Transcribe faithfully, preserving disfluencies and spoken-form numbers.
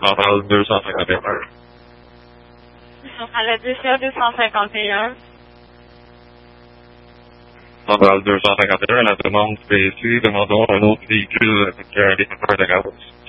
Centrale deux cent cinquante et un. Centrale Laetitia deux cent cinquante et un. Centrale deux cent cinquante et un, à la demande P C, demandons un autre véhicule avec un détecteur de gaz.